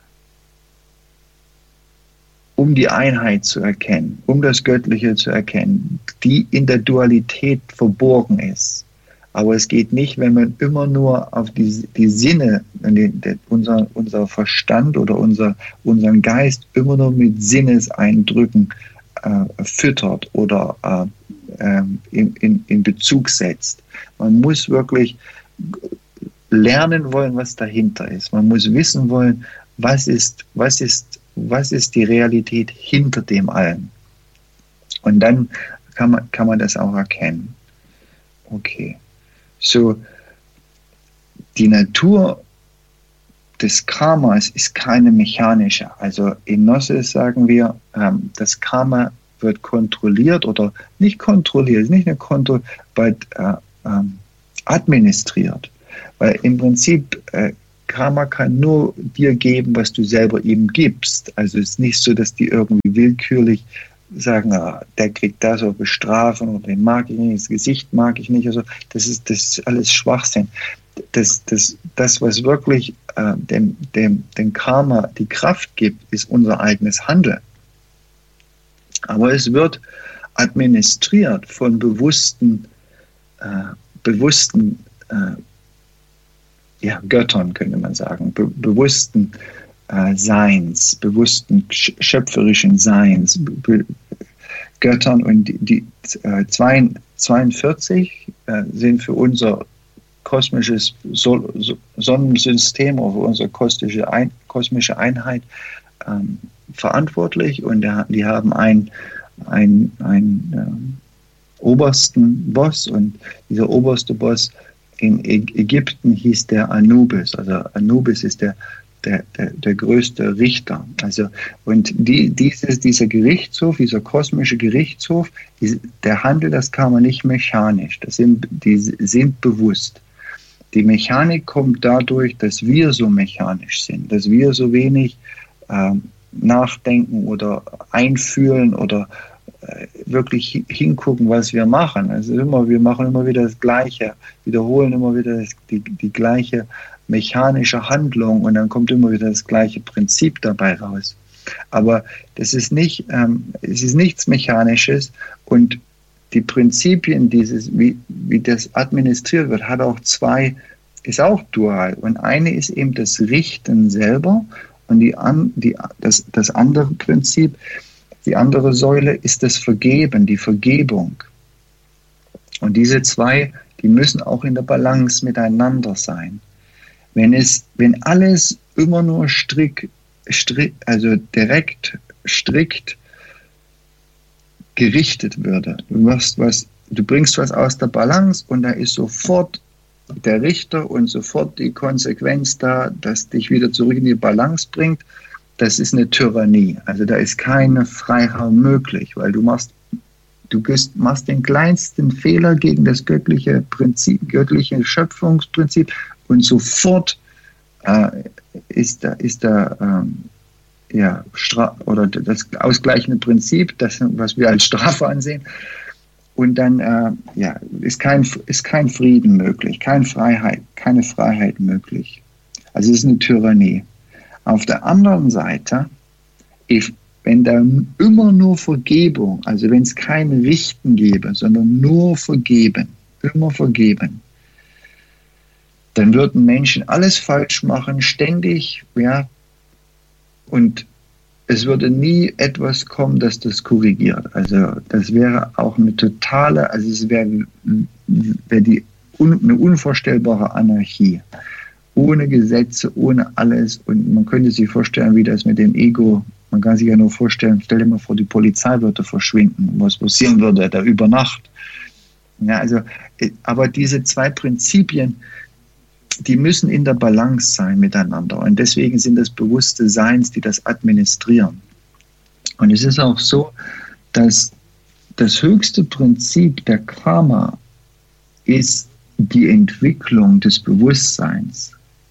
um die Einheit zu erkennen, um das Göttliche zu erkennen, die in der Dualität verborgen ist. Aber es geht nicht, wenn man immer nur auf die Sinne, unser Verstand oder unseren Geist immer nur mit Sinneseindrücken füttert oder in Bezug setzt. Man muss wirklich lernen wollen, was dahinter ist. Man muss wissen wollen, was ist die Realität hinter dem allen. Und dann kann man das auch erkennen. Okay. So, die Natur des Karmas ist keine mechanische. Also in Gnosis sagen wir, das Karma wird kontrolliert oder nicht kontrolliert, ist nicht eine Kontrolle, but administriert. Weil im Prinzip Karma kann nur dir geben, was du selber ihm gibst. Also es ist nicht so, dass die irgendwie willkürlich sagen, der kriegt das oder bestrafen oder den mag ich nicht, das Gesicht mag ich nicht. Also das ist alles Schwachsinn. Das, was wirklich dem Karma die Kraft gibt, ist unser eigenes Handeln. Aber es wird administriert von bewussten Göttern, könnte man sagen, bewussten Seins, bewussten schöpferischen Seins, Göttern. Und die 42 sind für unser kosmisches Sonnensystem oder für unsere kosmische Einheit verantwortlich, und die haben einen obersten Boss, und dieser oberste Boss in Ägypten hieß der Anubis. Also Anubis ist der größte Richter. Also, und dieser Gerichtshof, dieser kosmische Gerichtshof, der handelt das Karma nicht mechanisch. Die sind bewusst. Die Mechanik kommt dadurch, dass wir so mechanisch sind, dass wir so wenig nachdenken oder einfühlen oder wirklich hingucken, was wir machen. Also wir machen immer wieder das Gleiche, wiederholen immer wieder die gleiche mechanische Handlung, und dann kommt immer wieder das gleiche Prinzip dabei raus. Aber das ist nicht, es ist nichts Mechanisches, und die Prinzipien wie das administriert wird, ist auch dual. Und eine ist eben das Richten selber, und das andere Prinzip, die andere Säule ist das Vergeben, die Vergebung. Und diese zwei, die müssen auch in der Balance miteinander sein. Wenn alles immer nur strikt gerichtet würde, du bringst was aus der Balance, und da ist sofort der Richter und sofort die Konsequenz da, dass dich wieder zurück in die Balance bringt, das ist eine Tyrannie. Also da ist keine Freiraum möglich, weil du machst den kleinsten Fehler gegen das göttliche Prinzip, göttliche Schöpfungsprinzip, und sofort ist das ausgleichende Prinzip, das, was wir als Strafe ansehen, und dann ist kein Frieden möglich, keine Freiheit möglich. Also es ist eine Tyrannie. Auf der anderen Seite, wenn da immer nur Vergebung, also wenn es kein Richten gäbe, sondern nur Vergeben, immer vergeben, dann würden Menschen alles falsch machen, ständig, und es würde nie etwas kommen, das das korrigiert. Also das wäre auch eine totale, also es wäre eine unvorstellbare Anarchie. Ohne Gesetze, ohne alles. Und man könnte sich vorstellen, wie das mit dem Ego, man kann sich ja nur vorstellen, stell dir mal vor, die Polizei würde verschwinden, was passieren würde da über Nacht. Ja, also, aber diese zwei Prinzipien, die müssen in der Balance sein miteinander. Und deswegen sind das bewusste Seins, die das administrieren. Und es ist auch so, dass das höchste Prinzip der Karma ist die Entwicklung des Bewusstseins.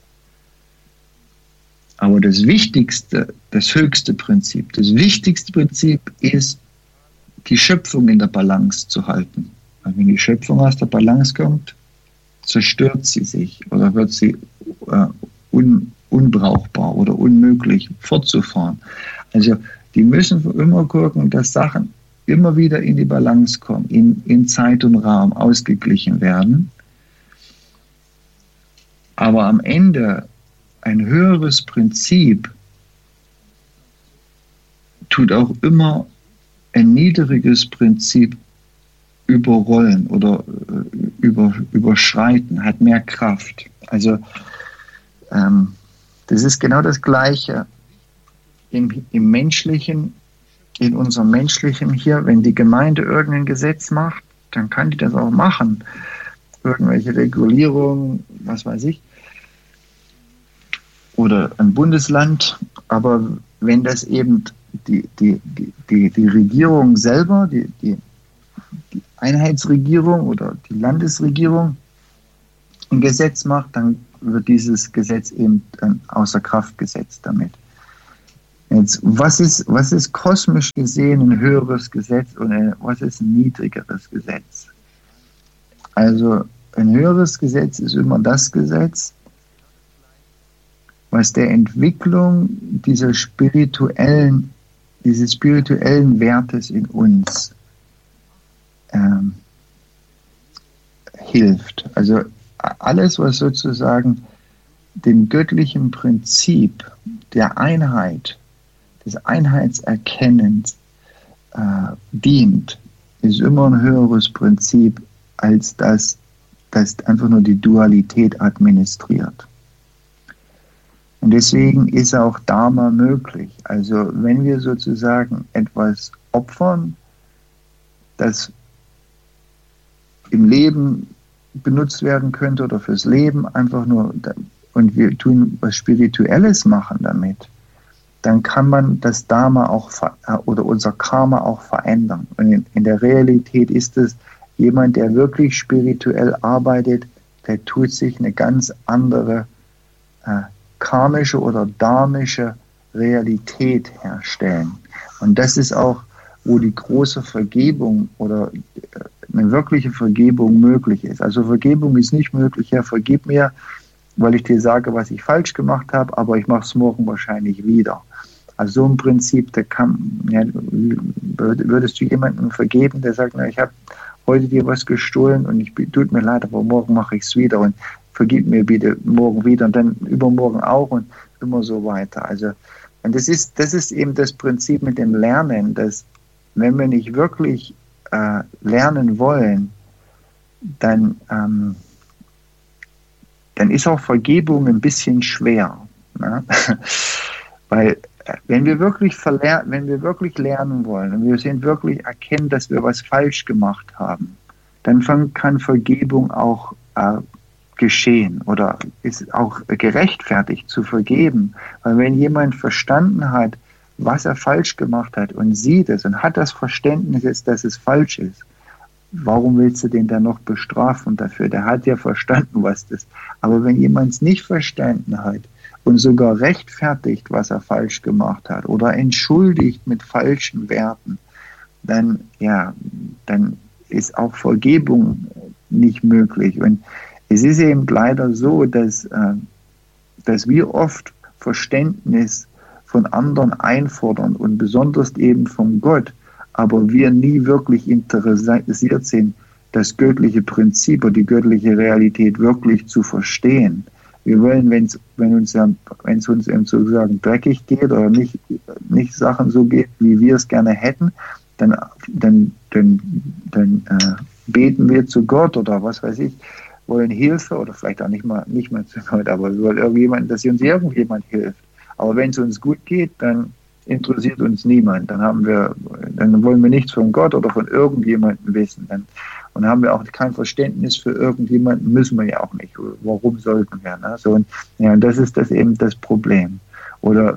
Aber das höchste Prinzip ist, die Schöpfung in der Balance zu halten. Weil wenn die Schöpfung aus der Balance kommt, zerstört sie sich oder wird sie unbrauchbar oder unmöglich fortzufahren. Also die müssen immer gucken, dass Sachen immer wieder in die Balance kommen, in Zeit und Raum ausgeglichen werden. Aber am Ende ein höheres Prinzip tut auch immer ein niedriges Prinzip überrollen oder überschreiten, hat mehr Kraft. Also das ist genau das Gleiche im Menschlichen, in unserem Menschlichen hier. Wenn die Gemeinde irgendein Gesetz macht, dann kann die das auch machen. Irgendwelche Regulierungen, was weiß ich, oder ein Bundesland. Aber wenn das eben die Regierung selber, die Einheitsregierung oder die Landesregierung, ein Gesetz macht, dann wird dieses Gesetz eben außer Kraft gesetzt damit. Jetzt, was ist kosmisch gesehen ein höheres Gesetz und was ist ein niedrigeres Gesetz? Also ein höheres Gesetz ist immer das Gesetz, was der Entwicklung dieses spirituellen Wertes in uns hilft. Also alles, was sozusagen dem göttlichen Prinzip der Einheit, des Einheitserkennens dient, ist immer ein höheres Prinzip als das einfach nur die Dualität administriert. Und deswegen ist auch Dharma möglich. Also wenn wir sozusagen etwas opfern, das im Leben benutzt werden könnte oder fürs Leben einfach nur, und wir tun was Spirituelles machen damit, dann kann man das Dharma auch oder unser Karma auch verändern. Und in der Realität ist es jemand, der wirklich spirituell arbeitet, der tut sich eine ganz andere karmische oder dharmische Realität herstellen. Und das ist auch, wo die große Vergebung oder eine wirkliche Vergebung möglich ist. Also Vergebung ist nicht möglich, Herr, vergib mir, weil ich dir sage, was ich falsch gemacht habe, aber ich mache es morgen wahrscheinlich wieder. Also so im Prinzip, würdest du jemandem vergeben, der sagt, na, ich habe heute dir was gestohlen und tut mir leid, aber morgen mache ich es wieder und vergib mir bitte morgen wieder und dann übermorgen auch und immer so weiter. Also, und das ist eben das Prinzip mit dem Lernen, dass wenn wir nicht wirklich lernen wollen, dann ist auch Vergebung ein bisschen schwer. Ne? Weil wenn wir wirklich lernen wollen und wir sind wirklich erkennen, dass wir was falsch gemacht haben, dann kann Vergebung auch geschehen oder ist auch gerechtfertigt zu vergeben. Weil wenn jemand verstanden hat, was er falsch gemacht hat und sieht es und hat das Verständnis, dass es falsch ist, warum willst du den dann noch bestrafen dafür? Der hat ja verstanden, was das ist. Aber wenn jemand es nicht verstanden hat und sogar rechtfertigt, was er falsch gemacht hat oder entschuldigt mit falschen Werten, dann ist auch Vergebung nicht möglich. Und es ist eben leider so, dass wir oft Verständnis von anderen einfordern und besonders eben von Gott, aber wir nie wirklich interessiert sind, das göttliche Prinzip oder die göttliche Realität wirklich zu verstehen. Wir wollen, wenn es uns eben sozusagen dreckig geht oder nicht Sachen so geht, wie wir es gerne hätten, dann beten wir zu Gott oder was weiß ich, wollen Hilfe oder vielleicht auch nicht mal zu Gott, aber wir wollen dass uns irgendjemand hilft. Aber wenn es uns gut geht, dann interessiert uns niemand. Dann wollen wir nichts von Gott oder von irgendjemandem wissen. Und haben wir auch kein Verständnis für irgendjemanden, müssen wir ja auch nicht. Warum sollten wir? Ne? So, und das ist eben das Problem. Oder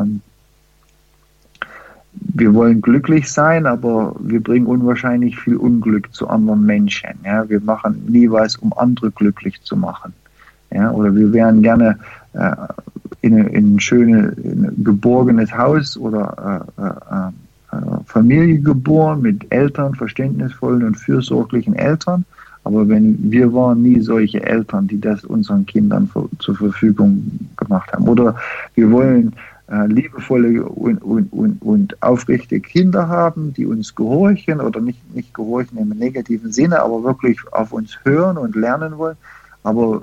wir wollen glücklich sein, aber wir bringen unwahrscheinlich viel Unglück zu anderen Menschen. Ja? Wir machen nie was, um andere glücklich zu machen. Ja? Oder wir wären gerne in ein schönes, geborgenes Haus oder Familie geboren mit Eltern, verständnisvollen und fürsorglichen Eltern. Aber wir waren nie solche Eltern, die das unseren Kindern zur Verfügung gemacht haben. Oder wir wollen liebevolle und aufrichtige Kinder haben, die uns gehorchen oder nicht gehorchen im negativen Sinne, aber wirklich auf uns hören und lernen wollen. Aber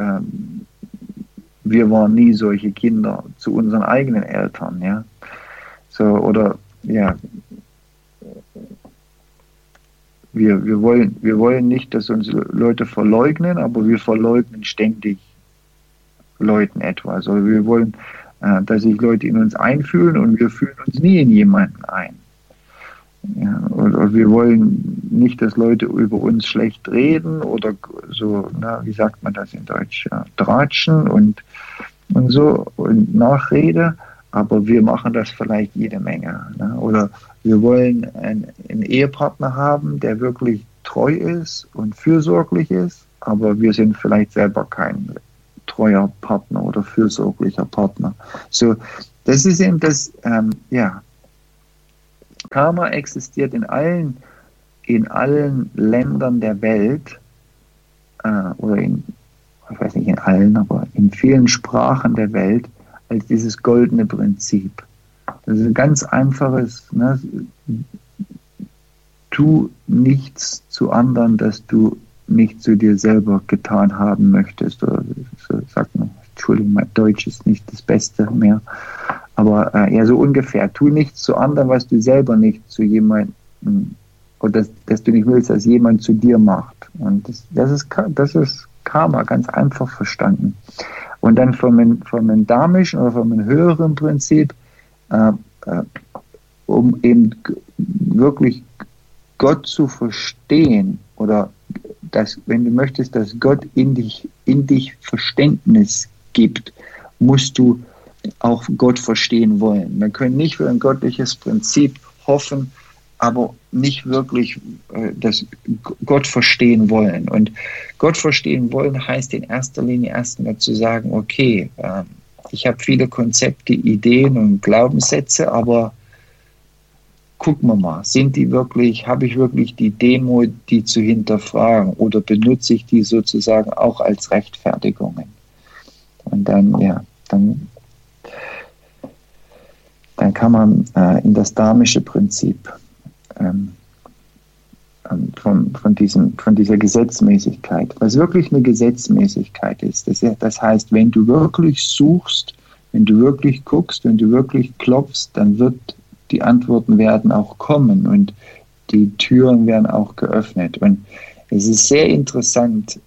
wir waren nie solche Kinder zu unseren eigenen Eltern, ja. So, oder ja. Wir wollen nicht, dass uns Leute verleugnen, aber wir verleugnen ständig Leuten etwas. Also wir wollen, dass sich Leute in uns einfühlen und wir fühlen uns nie in jemanden ein. Ja, oder wir wollen nicht, dass Leute über uns schlecht reden oder so, wie sagt man das in Deutsch, tratschen und so und Nachrede, aber wir machen das vielleicht jede Menge. Ne? Oder wir wollen einen Ehepartner haben, der wirklich treu ist und fürsorglich ist, aber wir sind vielleicht selber kein treuer Partner oder fürsorglicher Partner. So, das ist eben das, Karma existiert in allen Ländern der Welt, oder ich weiß nicht in allen, aber in vielen Sprachen der Welt, als dieses goldene Prinzip. Das ist ein ganz einfaches, ne? Tu nichts zu anderen, dass du nicht zu dir selber getan haben möchtest. Oder so sagt man, Entschuldigung, mein Deutsch ist nicht das Beste mehr. Aber eher so ungefähr. Tu nichts zu anderen, was du selber nicht zu jemandem, oder dass du nicht willst, dass jemand zu dir macht. Und das ist Karma, ganz einfach verstanden. Und dann vom dharmischen oder vom höheren Prinzip, um eben wirklich Gott zu verstehen, oder wenn du möchtest, dass Gott in dich Verständnis gibt, musst du auch Gott verstehen wollen. Wir können nicht für ein göttliches Prinzip hoffen, aber nicht wirklich das Gott verstehen wollen. Und Gott verstehen wollen heißt in erster Linie erstmal zu sagen, okay, ich habe viele Konzepte, Ideen und Glaubenssätze, aber gucken wir mal, habe ich wirklich die Demo, die zu hinterfragen, oder benutze ich die sozusagen auch als Rechtfertigungen? Und dann kann man in das dharmische Prinzip von dieser Gesetzmäßigkeit, was wirklich eine Gesetzmäßigkeit ist. Das heißt, wenn du wirklich suchst, wenn du wirklich guckst, wenn du wirklich klopfst, dann die Antworten werden auch kommen und die Türen werden auch geöffnet. Und es ist sehr interessant,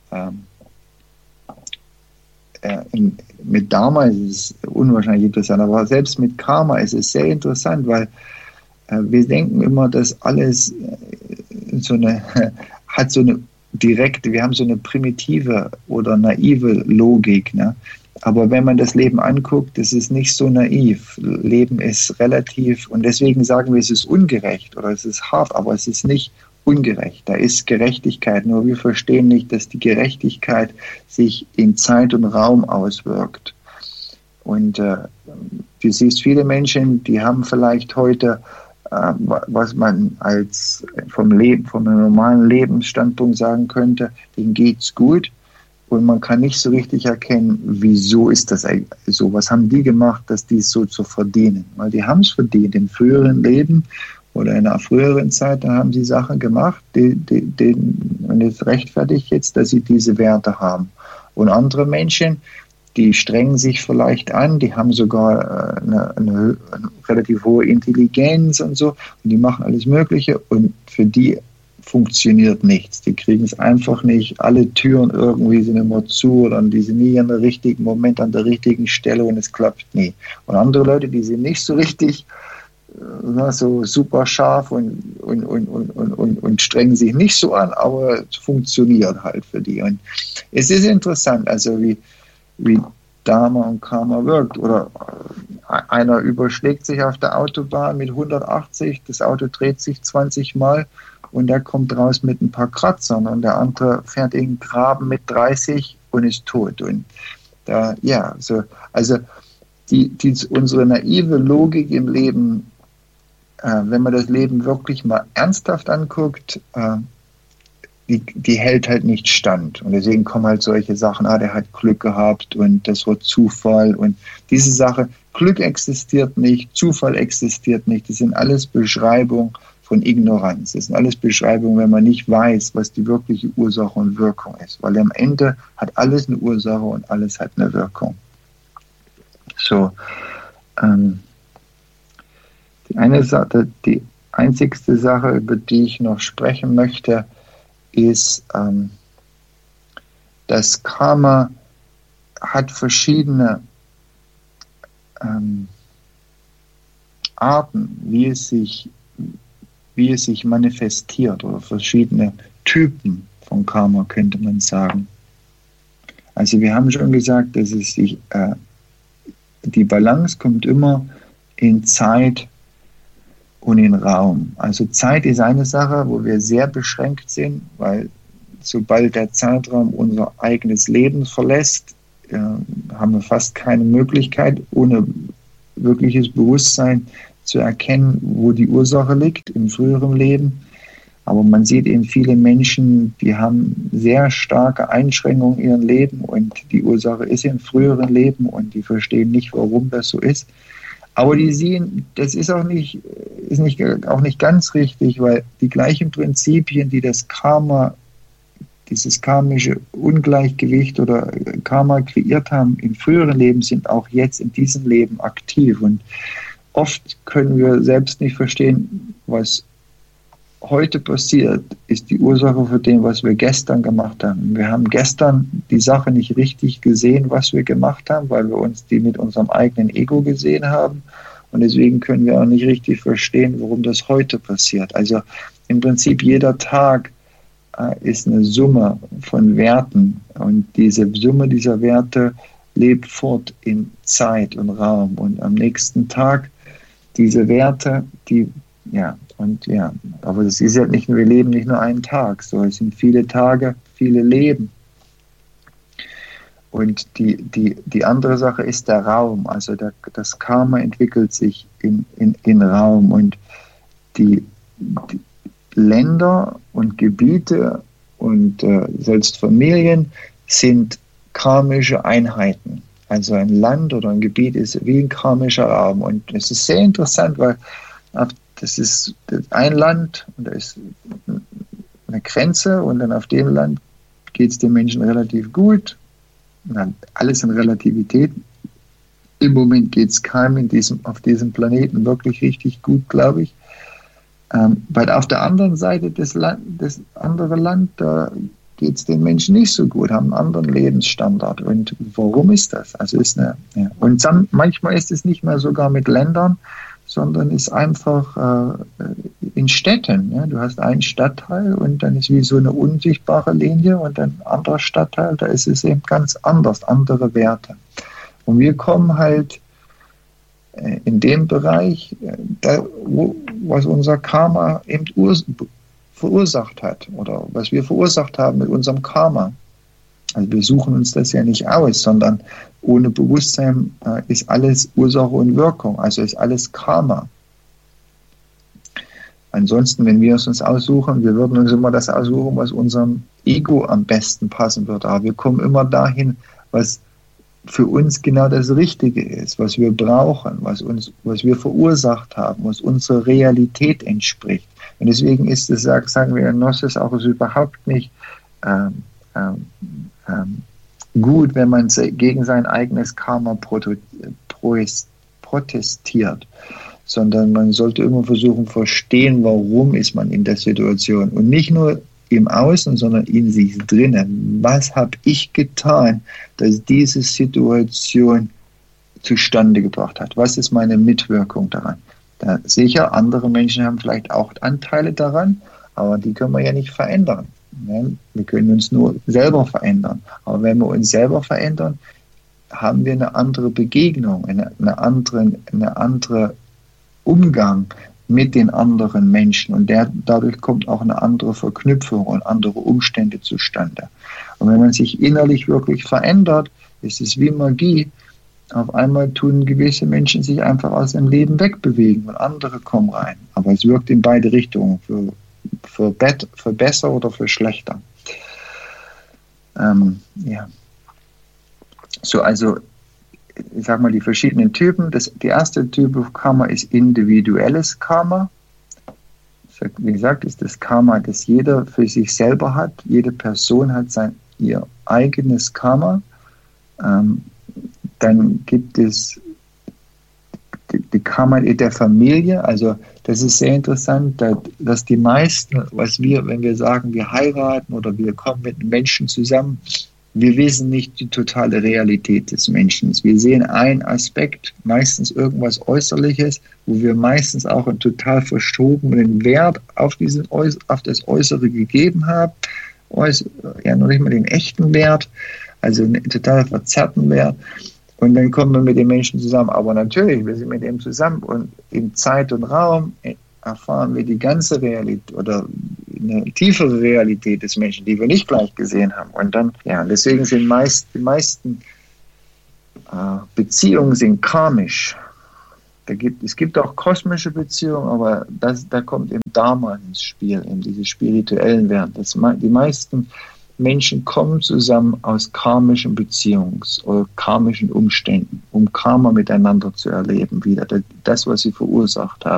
mit Dharma ist es unwahrscheinlich interessant, aber selbst mit Karma ist es sehr interessant, weil wir denken immer, dass alles hat so eine direkte, wir haben so eine primitive oder naive Logik, ne? Aber wenn man das Leben anguckt, ist es nicht so naiv. Leben ist relativ, und deswegen sagen wir, es ist ungerecht oder es ist hart, aber es ist nicht ungerecht. Da ist Gerechtigkeit, nur wir verstehen nicht, dass die Gerechtigkeit sich in Zeit und Raum auswirkt. Und du siehst viele Menschen, die haben vielleicht heute, was man als vom normalen Lebensstandpunkt sagen könnte, denen geht's gut. Und man kann nicht so richtig erkennen, wieso ist das so? Was haben die gemacht, dass die es so zu verdienen? Weil die haben es verdient. Im früheren Leben oder in einer früheren Zeit, da haben sie Sachen gemacht, und es rechtfertigt jetzt, dass sie diese Werte haben. Und andere Menschen, die strengen sich vielleicht an, die haben sogar eine relativ hohe Intelligenz und so, und die machen alles Mögliche, und für die funktioniert nichts. Die kriegen es einfach nicht. Alle Türen irgendwie sind immer zu, oder die sind nie an der richtigen Moment an der richtigen Stelle, und es klappt nie. Und andere Leute, die sind nicht so richtig so super scharf und strengen sich nicht so an, aber es funktioniert halt für die. Und es ist interessant, also wie Dharma und Karma wirkt. Oder einer überschlägt sich auf der Autobahn mit 180, das Auto dreht sich 20 Mal, und der kommt raus mit ein paar Kratzern, und der andere fährt in den Graben mit 30 und ist tot. Und unsere naive Logik im Leben, wenn man das Leben wirklich mal ernsthaft anguckt, die hält halt nicht stand. Und deswegen kommen halt solche Sachen, der hat Glück gehabt und das war Zufall. Und diese Sache, Glück existiert nicht, Zufall existiert nicht, das sind alles Beschreibungen von Ignoranz. Das sind alles Beschreibungen, wenn man nicht weiß, was die wirkliche Ursache und Wirkung ist. Weil am Ende hat alles eine Ursache und alles hat eine Wirkung. So, die einzigste Sache, über die ich noch sprechen möchte, ist, dass Karma hat verschiedene Arten, wie es sich manifestiert, oder verschiedene Typen von Karma, könnte man sagen. Also wir haben schon gesagt, dass die Balance kommt immer in Zeit und in Raum. Also Zeit ist eine Sache, wo wir sehr beschränkt sind, weil sobald der Zeitraum unser eigenes Leben verlässt, haben wir fast keine Möglichkeit, ohne wirkliches Bewusstsein zu erkennen, wo die Ursache liegt im früheren Leben. Aber man sieht eben viele Menschen, die haben sehr starke Einschränkungen in ihrem Leben und die Ursache ist im früheren Leben und die verstehen nicht, warum das so ist. Aber die sehen, das ist auch nicht ganz richtig, weil die gleichen Prinzipien, die das Karma, dieses karmische Ungleichgewicht oder Karma kreiert haben im früheren Leben, sind auch jetzt in diesem Leben aktiv. Und oft können wir selbst nicht verstehen, was heute passiert, ist die Ursache für dem, was wir gestern gemacht haben. Wir haben gestern die Sache nicht richtig gesehen, was wir gemacht haben, weil wir uns die mit unserem eigenen Ego gesehen haben. Und deswegen können wir auch nicht richtig verstehen, warum das heute passiert. Also im Prinzip jeder Tag ist eine Summe von Werten. Und diese Summe dieser Werte lebt fort in Zeit und Raum. Und am nächsten Tag diese Werte, aber das ist ja nicht nur, wir leben nicht nur einen Tag, so, es sind viele Tage, viele Leben. Und die andere Sache ist der Raum, also das Karma entwickelt sich in Raum und die Länder und Gebiete und selbst Familien sind karmische Einheiten. Also ein Land oder ein Gebiet ist wie ein karmischer Raum und es ist sehr interessant, weil das ist ein Land und da ist eine Grenze und dann auf dem Land geht es den Menschen relativ gut. Alles in Relativität. Im Moment geht es keinem auf diesem Planeten wirklich richtig gut, glaube ich. Weil auf der anderen Seite das andere Land, da geht es den Menschen nicht so gut, haben einen anderen Lebensstandard. Und warum ist das? Also Und dann, manchmal ist es nicht mehr sogar mit Ländern, sondern ist einfach in Städten. Ja? Du hast einen Stadtteil und dann ist wie so eine unsichtbare Linie und ein anderer Stadtteil, da ist es eben ganz anders, andere Werte. Und wir kommen halt in dem Bereich, was unser Karma eben verursacht hat oder was wir verursacht haben mit unserem Karma. Also wir suchen uns das ja nicht aus, sondern ohne Bewusstsein ist alles Ursache und Wirkung, also ist alles Karma. Ansonsten, wenn wir es uns aussuchen, wir würden uns immer das aussuchen, was unserem Ego am besten passen würde. Aber wir kommen immer dahin, was für uns genau das Richtige ist, was wir brauchen, was wir verursacht haben, was unserer Realität entspricht. Und deswegen ist es, sagen wir in Gnosis, auch überhaupt nicht gut, wenn man gegen sein eigenes Karma protestiert, sondern man sollte immer versuchen, verstehen, warum ist man in der Situation und nicht nur im Außen, sondern in sich drinnen. Was habe ich getan, dass diese Situation zustande gebracht hat? Was ist meine Mitwirkung daran? Sicher, andere Menschen haben vielleicht auch Anteile daran, aber die können wir ja nicht verändern. Wir können uns nur selber verändern. Aber wenn wir uns selber verändern, haben wir eine andere Begegnung, eine andere Umgang mit den anderen Menschen. Und dadurch kommt auch eine andere Verknüpfung und andere Umstände zustande. Und wenn man sich innerlich wirklich verändert, ist es wie Magie. Auf einmal tun gewisse Menschen sich einfach aus dem Leben wegbewegen und andere kommen rein. Aber es wirkt in beide Richtungen, für besser oder für schlechter. So, also, ich sag mal, die verschiedenen Typen. Die erste Typ Karma ist individuelles Karma. Wie gesagt, ist das Karma, das jeder für sich selber hat. Jede Person hat ihr eigenes Karma. Dann gibt es die Karma der Familie. Also das ist sehr interessant, dass die meisten, wenn wir sagen, wir heiraten oder wir kommen mit einem Menschen zusammen, wir wissen nicht die totale Realität des Menschen. Wir sehen einen Aspekt, meistens irgendwas Äußerliches, wo wir meistens auch einen total verschobenen Wert auf das Äußere gegeben haben. Ja, noch nicht mal den echten Wert, also einen total verzerrten Wert. Und dann kommen wir mit den Menschen zusammen. Aber natürlich, wir sind mit dem zusammen und in Zeit und Raum erfahren wir die ganze Realität oder eine tiefere Realität des Menschen, die wir nicht gleich gesehen haben. Und dann, ja, deswegen sind die meisten Beziehungen sind karmisch. Es gibt auch kosmische Beziehungen, aber da kommt eben Dharma ins Spiel, in diese spirituellen Werte. Die meisten Menschen kommen zusammen aus karmischen oder karmischen Umständen, um Karma miteinander zu erleben, wieder das, was sie verursacht haben.